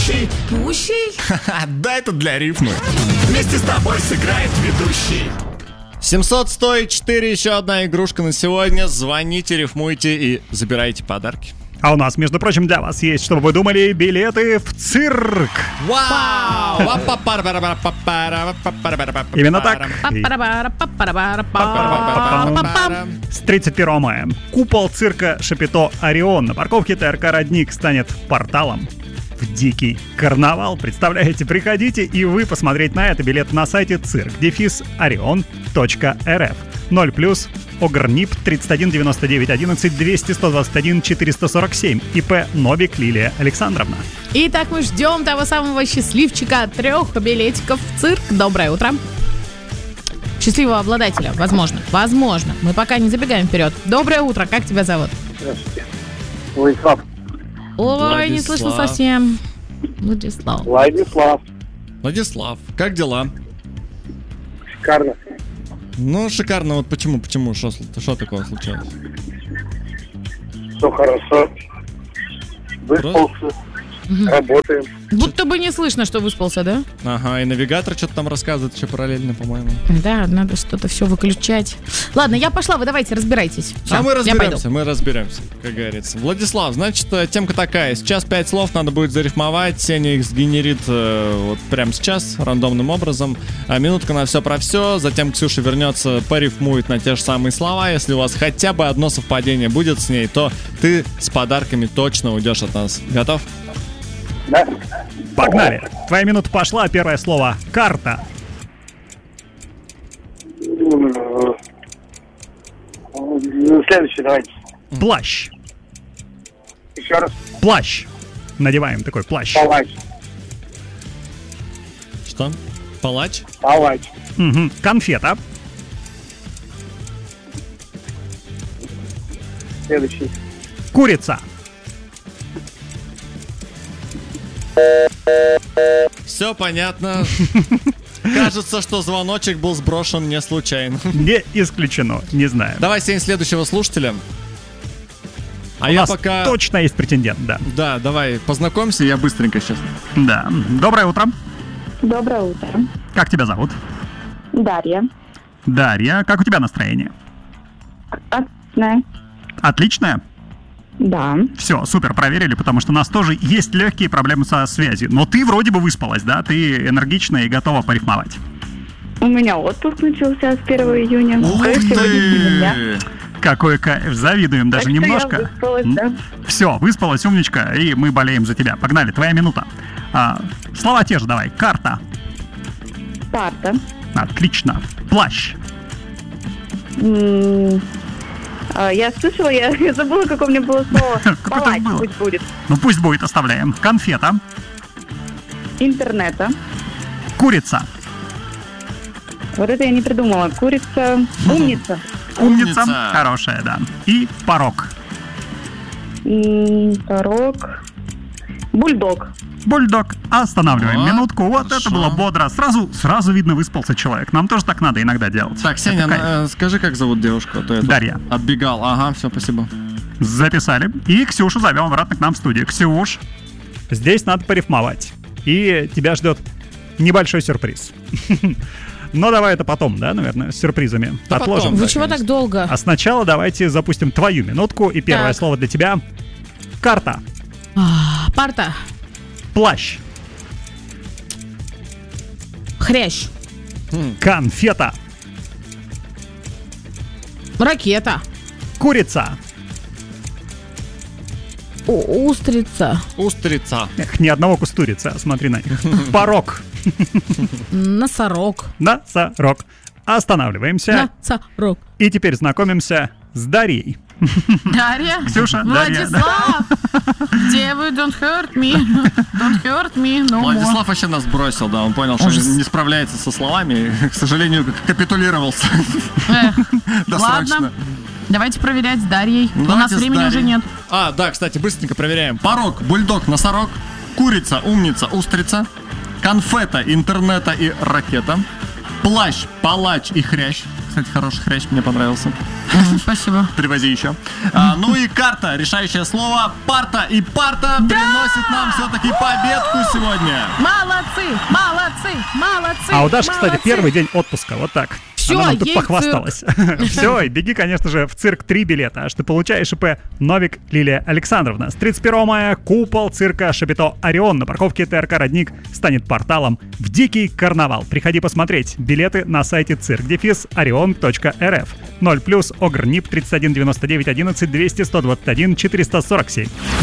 Пущий. Пущий? Да, это для рифмы. Вместе с тобой сыграет ведущий. 700-104, еще одна игрушка на сегодня. Звоните, рифмуйте и забирайте подарки. А у нас, между прочим, для вас есть, чтобы вы думали, билеты в цирк. Вау! Именно так. С 31 мая купол цирка Шапито «Орион» на парковке ТРК «Родник» станет порталом в дикий карнавал. Представляете, приходите и вы посмотреть на это. Билет на сайте cirk-orion.rf 0+, ОГРНИП 31 99 11 200 121 447, ИП Новик Лилия Александровна. Итак, мы ждем того самого счастливчика от 3 билетиков в цирк. Доброе утро. Счастливого обладателя, возможно. Мы пока не забегаем вперед. Доброе утро, как тебя зовут? Здравствуйте. Владислав. Ой, не слышно совсем. Владислав. Владислав, как дела? Шикарно. Ну, шикарно. Вот почему? Что такого случилось? Все хорошо. Выспался. Работаем. Будто бы не слышно, что выспался, да? Ага, и навигатор что-то там рассказывает еще параллельно, по-моему. Да, надо что-то все выключать. Ладно, я пошла, вы давайте разбирайтесь. Всё, мы я пойду. разберемся, как говорится. Владислав, значит, темка такая. Сейчас 5 слов надо будет зарифмовать. Сеня их сгенерит вот прямо сейчас, рандомным образом. Минутка на все про все. Затем Ксюша вернется, порифмует на те же самые слова. Если у вас хотя бы одно совпадение будет с ней, то ты с подарками точно уйдешь от нас. Готов? Да. Погнали. Твоя минута пошла. Первое слово — карта. Следующий, давайте. Плащ. Еще раз. Плащ. Надеваем такой плащ. Палач. Что? Палач? Палач. Угу. Конфета. Следующий. Курица. Все понятно. Кажется, что звоночек был сброшен не случайно. Не исключено, не знаю. Давай, Сень, следующего слушателя. А У я нас пока... точно есть претендент, да. Да, давай, познакомься, я быстренько сейчас. Да. Доброе утро. Доброе утро. Как тебя зовут? Дарья. Дарья. Как у тебя настроение? Отличная. Отличное? Да. Все, супер, проверили, потому что у нас тоже есть легкие проблемы со связью. Но ты вроде бы выспалась, да? Ты энергичная и готова порифмовать. У меня отпуск начался с 1 июня. Ух То есть ты! сегодня для меня. Какой кайф, завидуем даже Так что немножко. я выспалась, да. Все, выспалась, умничка, и мы болеем за тебя. Погнали, твоя минута. Слова те же давай. Карта. Карта. Отлично. Плащ. Я слышала, я забыла, какое у меня было слово. Какое там Палач было? пусть будет. Ну пусть будет, оставляем. Конфета. Интернета. Курица. Вот это я не придумала. Курица. Умница. Умница. Умница. Хорошая, да. И порог. Порог. Бульдог. Бульдог. Останавливаем О, минутку. Вот хорошо. это было бодро. Сразу видно, выспался человек. Нам тоже так надо иногда делать. Так, Сеня, Это кайф. скажи, как зовут девушку? А то я тут Дарья. отбегал. Ага, все, спасибо. Записали. И Ксюшу зовем обратно к нам в студию. Ксюш, здесь надо порифмовать. И тебя ждет небольшой сюрприз. Но давай это потом, да, наверное, с сюрпризами Да отложим. потом. Вы чего так долго? А сначала давайте запустим твою минутку. И первое Так. слово для тебя — карта. Парта. Плащ. Хрящ. Конфета. Ракета. Курица. Устрица. Устрица. Эх, ни одного кустурица, смотри на них. Порог. Носорог. Носорог. Останавливаемся. Носорог. И теперь знакомимся с Дарьей. Дарья. Ксюша, Дарья, да. Владислав. Где вы? Don't hurt me. Don't hurt me no more. Владислав вообще нас бросил, да, он понял, что Ужас. не справляется со словами, и, к сожалению, капитулировался. Досрочно. Ладно. Давайте проверять с Дарьей. Ну, У нас давайте с времени Дарьей. уже нет. Да, кстати, быстренько проверяем. Порог, бульдог, носорог, курица, умница, устрица, конфета, интернета и ракета, плащ, палач и хрящ. Кстати, хороший хрящ, мне понравился. Спасибо. Привози еще. Ну и карта, решающее слово парта. И парта приносит нам все-таки победку сегодня. Молодцы. А у Даши, кстати, первый день отпуска. Вот так. Всё, Она нам тут ей похвасталась. Все, и беги, конечно же, в цирк 3 билета. Аж ты получаешь ИП Новик Лилия Александровна. С 31 мая купол цирка Шапито Орион на парковке ТРК «Родник» станет порталом в дикий карнавал. Приходи посмотреть. Билеты на сайте cirk-orion.rf. 0+, ОГР НИП 31 99 11 200 121 447.